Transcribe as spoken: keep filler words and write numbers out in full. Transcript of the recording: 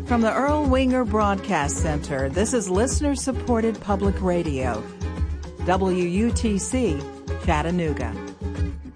From the Earl Winger Broadcast Center, this is listener-supported public radio. W U T C, Chattanooga.